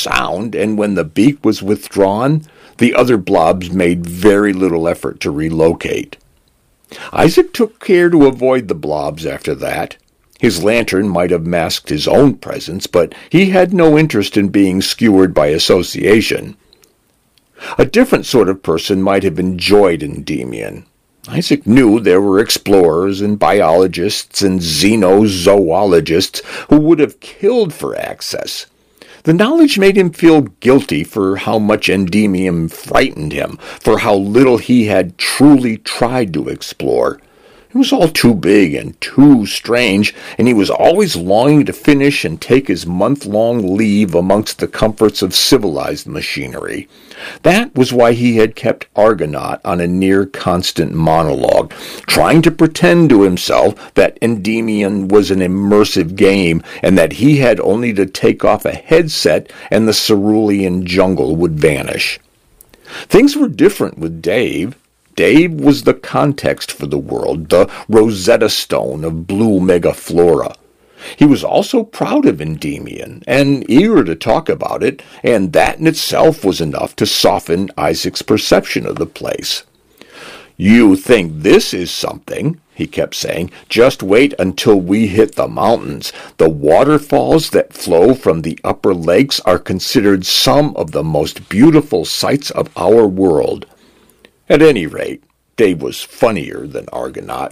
sound, and when the beak was withdrawn, the other blobs made very little effort to relocate. Isaac took care to avoid the blobs after that. His lantern might have masked his own presence, but he had no interest in being skewered by association. A different sort of person might have enjoyed Endymion. Isaac knew there were explorers and biologists and xenozoologists who would have killed for access. The knowledge made him feel guilty for how much Endymion frightened him, for how little he had truly tried to explore. It was all too big and too strange, and he was always longing to finish and take his month-long leave amongst the comforts of civilized machinery. That was why he had kept Argonaut on a near-constant monologue, trying to pretend to himself that Endymion was an immersive game and that he had only to take off a headset and the cerulean jungle would vanish. Things were different with Dave. Dave was the context for the world, the Rosetta Stone of blue megaflora. He was also proud of Endymion, and eager to talk about it, and that in itself was enough to soften Isaac's perception of the place. "You think this is something," he kept saying. "Just wait until we hit the mountains. The waterfalls that flow from the upper lakes are considered some of the most beautiful sights of our world." At any rate, Dave was funnier than Argonaut.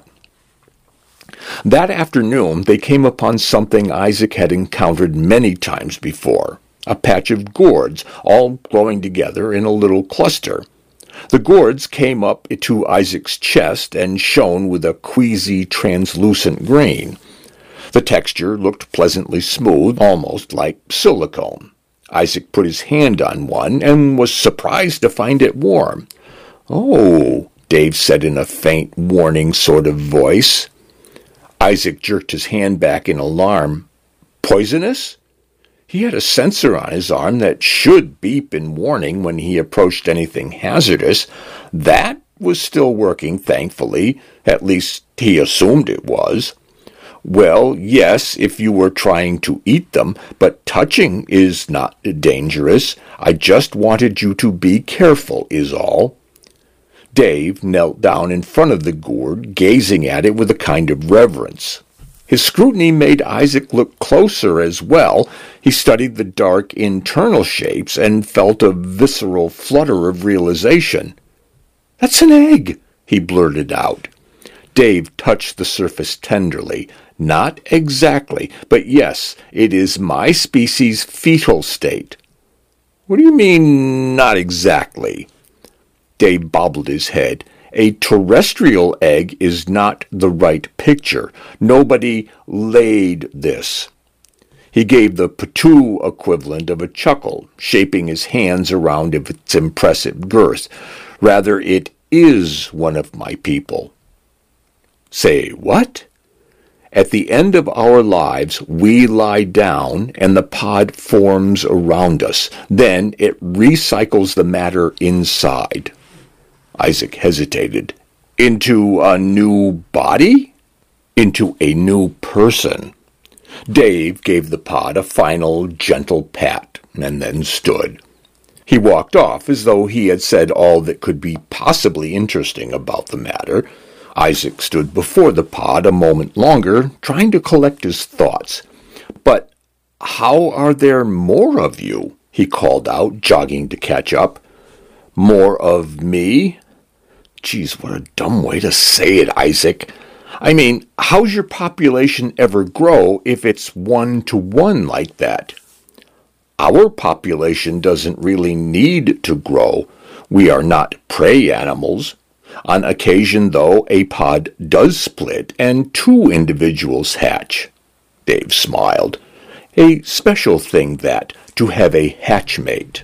That afternoon they came upon something Isaac had encountered many times before, a patch of gourds, all growing together in a little cluster. The gourds came up to Isaac's chest and shone with a queasy, translucent green. The texture looked pleasantly smooth, almost like silicone. Isaac put his hand on one and was surprised to find it warm. "Oh," Dave said in a faint, warning sort of voice. Isaac jerked his hand back in alarm. "Poisonous?" He had a sensor on his arm that should beep in warning when he approached anything hazardous. That was still working, thankfully. At least he assumed it was. "Well, yes, if you were trying to eat them, but touching is not dangerous. I just wanted you to be careful, is all." Dave knelt down in front of the gourd, gazing at it with a kind of reverence. His scrutiny made Isaac look closer as well. He studied the dark internal shapes and felt a visceral flutter of realization. "That's an egg," he blurted out. Dave touched the surface tenderly. "Not exactly, but yes, it is my species' fetal state." "What do you mean, not exactly?" Dave bobbled his head. "A terrestrial egg is not the right picture. Nobody laid this." He gave the patoo equivalent of a chuckle, shaping his hands around its impressive girth. "Rather, it is one of my people." "Say what?" "At the end of our lives, we lie down, and the pod forms around us. Then it recycles the matter inside." Isaac hesitated. "Into a new body?" "Into a new person." Dave gave the pod a final, gentle pat, and then stood. He walked off as though he had said all that could be possibly interesting about the matter. Isaac stood before the pod a moment longer, trying to collect his thoughts. "But how are there more of you?" he called out, jogging to catch up. "More of me?" Geez, what a dumb way to say it, Isaac. I mean, how's your population ever grow if it's 1-to-1 like that? Our population doesn't really need to grow. We are not prey animals. On occasion, though, a pod does split and 2 individuals hatch. Dave smiled. A special thing that, to have a hatchmate.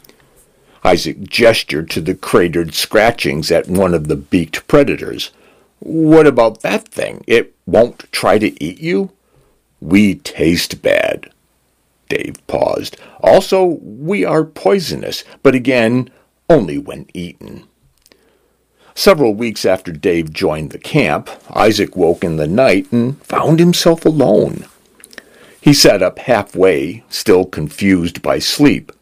Isaac gestured to the cratered scratchings at one of the beaked predators. "What about that thing? It won't try to eat you?" "We taste bad." Dave paused. "Also, we are poisonous, but again, only when eaten." Several weeks after Dave joined the camp, Isaac woke in the night and found himself alone. He sat up halfway, still confused by sleep.